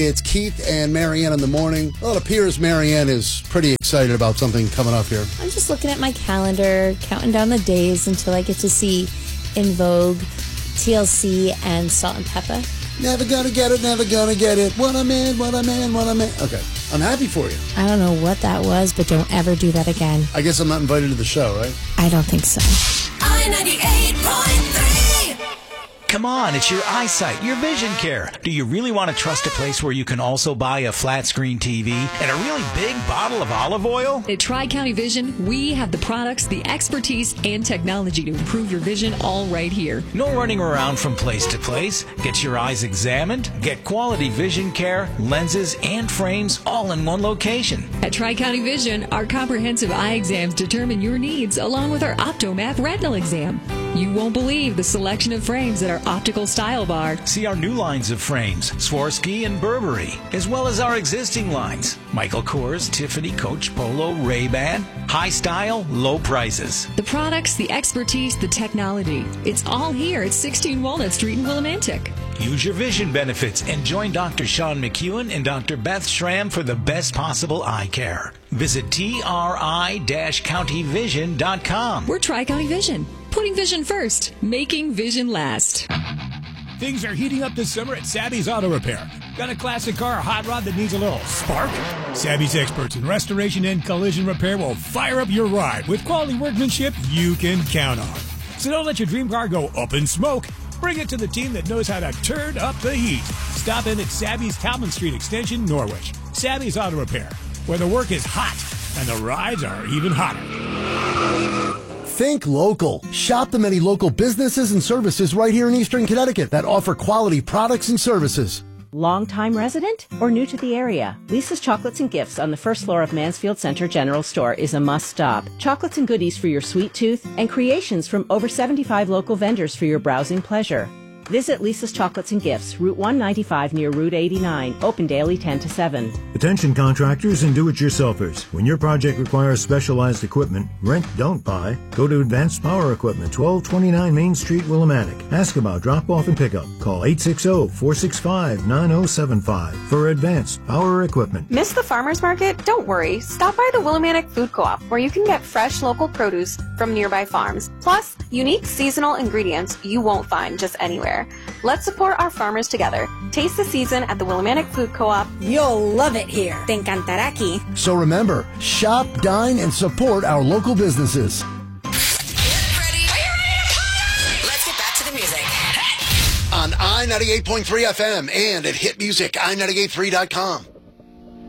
It's Keith and Marianne in the morning. Well, it appears Marianne is pretty excited about something coming up here. I'm just looking at my calendar, counting down the days until I get to see In Vogue, TLC, and Salt and Pepper. Never gonna get it, never gonna get it. What a man, what a man, what a man. Okay, I'm happy for you. I don't know what that was, but don't ever do that again. I guess I'm not invited to the show, right? I don't think so. I-98.3. Come on, it's your eyesight, your vision care. Do you really want to trust a place where you can also buy a flat screen TV and a really big bottle of olive oil? At Tri-County Vision, we have the products, the expertise, and technology to improve your vision all right here. No running around from place to place. Get your eyes examined. Get quality vision care, lenses, and frames all in one location. At Tri-County Vision, our comprehensive eye exams determine your needs along with our OptoMath retinal exam. You won't believe the selection of frames at our optical style bar. See our new lines of frames, Swarovski and Burberry, as well as our existing lines, Michael Kors, Tiffany, Coach, Polo, Ray-Ban. High style, low prices. The products, the expertise, the technology. It's all here at 16 Walnut Street in Willimantic. Use your vision benefits and join Dr. Sean McEwen and Dr. Beth Schramm for the best possible eye care. Visit tri-countyvision.com. We're Tri-County Vision. Putting vision first, making vision last. Things are heating up this summer at Savvy's Auto Repair. Got a classic car or hot rod that needs a little spark? Savvy's experts in restoration and collision repair will fire up your ride with quality workmanship you can count on. So don't let your dream car go up in smoke. Bring it to the team that knows how to turn up the heat. Stop in at Savvy's Talman Street Extension, Norwich. Savvy's Auto Repair, where the work is hot and the rides are even hotter. Think local. Shop the many local businesses and services right here in Eastern Connecticut that offer quality products and services. Longtime resident or new to the area? Lisa's Chocolates and Gifts on the first floor of Mansfield Center General Store is a must-stop. Chocolates and goodies for your sweet tooth and creations from over 75 local vendors for your browsing pleasure. Visit Lisa's Chocolates and Gifts, Route 195 near Route 89, open daily 10 to 7. Attention contractors and do-it-yourselfers. When your project requires specialized equipment, rent, don't buy. Go to Advanced Power Equipment, 1229 Main Street, Willimantic. Ask about drop-off and pickup. Call 860-465-9075 for Advanced Power Equipment. Miss the farmer's market? Don't worry. Stop by the Willimantic Food Co-op, where you can get fresh local produce from nearby farms. Plus, unique seasonal ingredients you won't find just anywhere. Let's support our farmers together. Taste the season at the Willimantic Food Co-op. You'll love it here. Te encantará aquí. So remember, shop, dine, and support our local businesses. Get ready. Are you ready to party? Let's get back to the music. On I-98.3 FM and at hitmusic, i98.3.com.